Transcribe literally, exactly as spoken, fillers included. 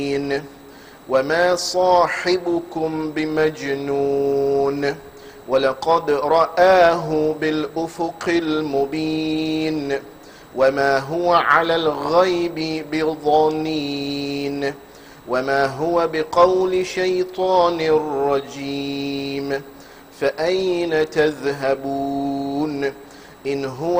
وما صاحبكم بمجنون ولقد رآه بالأفق المبين وما هو على الغيب بضنين وما هو بقول شيطان رجيم فأين تذهبون إن هو